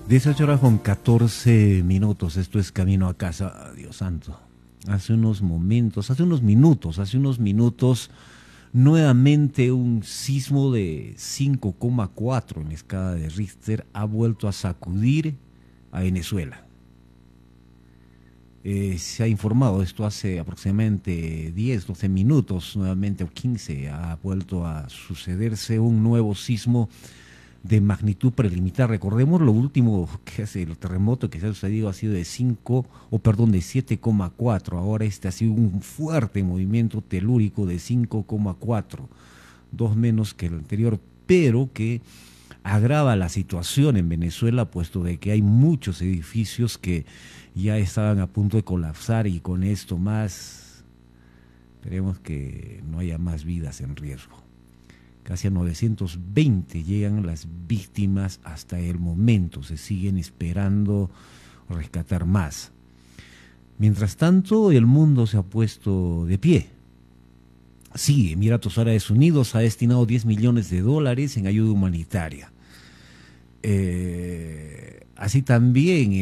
18 horas con 14 minutos, esto es Camino a Casa. Dios santo, hace unos minutos, nuevamente un sismo de 5,4 en la escala de Richter ha vuelto a sacudir a Venezuela. Se ha informado, esto hace aproximadamente 10, 12 minutos, nuevamente o 15, ha vuelto a sucederse un nuevo sismo de magnitud prelimitar. Recordemos lo último que hace el terremoto que se ha sucedido ha sido de 7,4. Ahora este ha sido un fuerte movimiento telúrico de 5,4, dos menos que el anterior, pero que agrava la situación en Venezuela, puesto de que hay muchos edificios que ya estaban a punto de colapsar, y con esto más, esperemos que no haya más vidas en riesgo. Casi a 920 llegan las víctimas hasta el momento, se siguen esperando rescatar más. Mientras tanto, el mundo se ha puesto de pie. Sí, Emiratos Árabes Unidos ha destinado $10 millones en ayuda humanitaria. Así también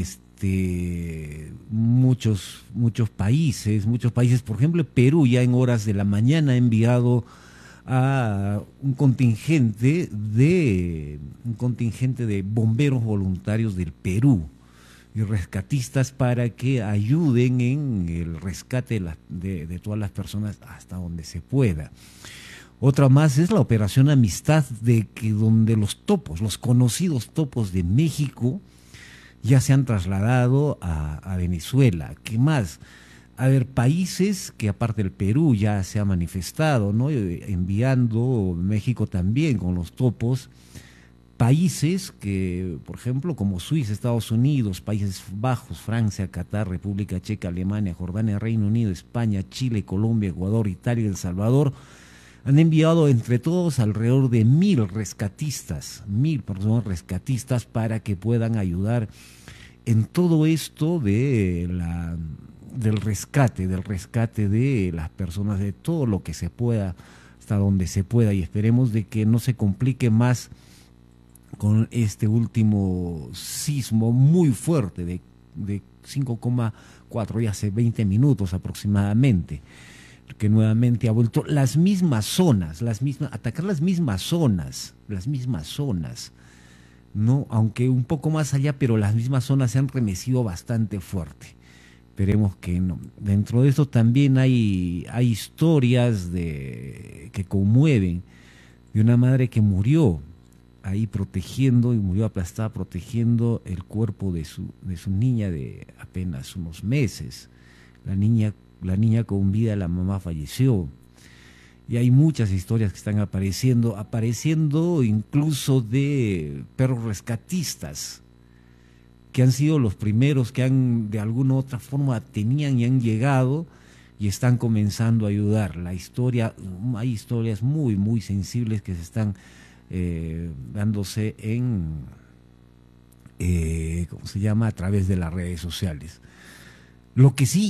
muchos países, por ejemplo, Perú ya en horas de la mañana ha enviado a un contingente de bomberos voluntarios del Perú y rescatistas para que ayuden en el rescate de todas las personas hasta donde se pueda. Otra más es la operación Amistad, donde los conocidos topos de México ya se han trasladado a Venezuela. ¿Qué más? A ver, países que aparte del Perú ya se ha manifestado, ¿no? Enviando, México también con los topos, países que, por ejemplo, como Suiza, Estados Unidos, Países Bajos, Francia, Qatar, República Checa, Alemania, Jordania, Reino Unido, España, Chile, Colombia, Ecuador, Italia y El Salvador, han enviado entre todos alrededor de 1,000 rescatistas, 1,000 personas rescatistas para que puedan ayudar en todo esto del rescate de las personas, de todo lo que se pueda, hasta donde se pueda, y esperemos de que no se complique más con este último sismo muy fuerte de 5,4 y hace 20 minutos aproximadamente, que nuevamente ha vuelto atacar las mismas zonas, ¿no? Aunque un poco más allá, pero las mismas zonas se han remecido bastante fuerte. Esperemos que no. Dentro de esto también hay historias que conmueven, de una madre que murió ahí murió aplastada protegiendo el cuerpo de su niña de apenas unos meses. La niña con vida, la mamá falleció. Y hay muchas historias que están apareciendo incluso de perros rescatistas, que han sido los primeros que de alguna u otra forma tenían y han llegado y están comenzando a ayudar. Hay historias muy, muy sensibles que se están dándose a través de las redes sociales. Lo que sí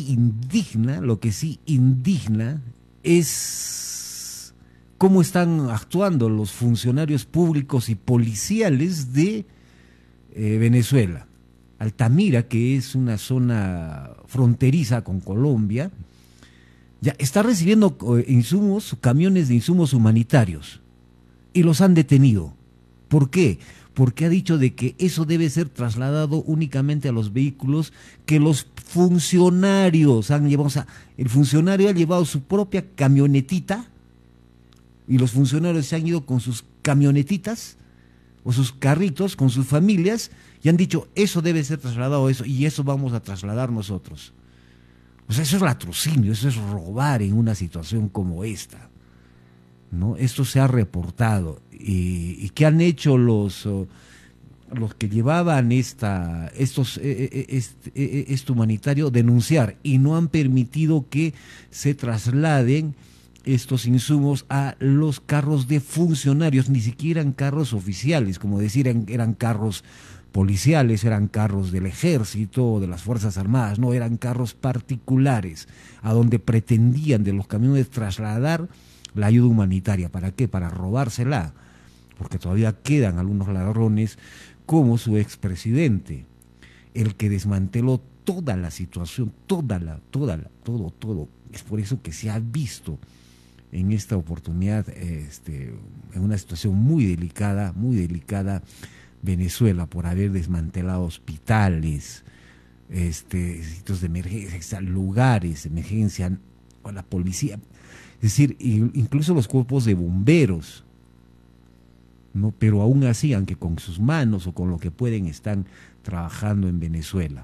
indigna es cómo están actuando los funcionarios públicos y policiales de Venezuela. Altamira, que es una zona fronteriza con Colombia, ya está recibiendo camiones de insumos humanitarios, y los han detenido. ¿Por qué? Porque ha dicho de que eso debe ser trasladado únicamente a los vehículos que los funcionarios han llevado. O sea, el funcionario ha llevado su propia camionetita y los funcionarios se han ido con sus camionetitas o sus carritos con sus familias y han dicho, eso debe ser trasladado, y eso vamos a trasladar nosotros. O sea, eso es latrocinio, eso es robar en una situación como esta, ¿no? Esto se ha reportado. ¿Y qué han hecho los que llevaban esto humanitario? Denunciar, y no han permitido que se trasladen estos insumos a los carros de funcionarios, ni siquiera eran carros oficiales, como decir, eran carros policiales, eran carros del ejército, de las Fuerzas Armadas, no, eran carros particulares, a donde pretendían de los camiones trasladar la ayuda humanitaria. ¿Para qué? Para robársela. porque todavía quedan algunos ladrones como su expresidente, el que desmanteló toda la situación, todo. Es por eso que se ha visto en esta oportunidad, en una situación muy delicada, Venezuela, por haber desmantelado hospitales, sitios de emergencia, lugares de emergencia, con la policía, es decir, incluso los cuerpos de bomberos, ¿no? Pero aún así, aunque con sus manos o con lo que pueden, están trabajando en Venezuela.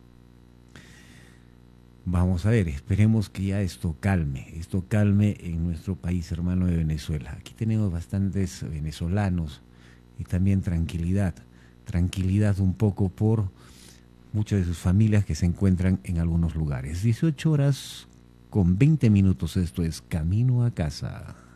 Vamos a ver, esperemos que ya esto calme en nuestro país hermano de Venezuela. Aquí tenemos bastantes venezolanos y también tranquilidad un poco por muchas de sus familias que se encuentran en algunos lugares. 18 horas con 20 minutos, esto es Camino a Casa.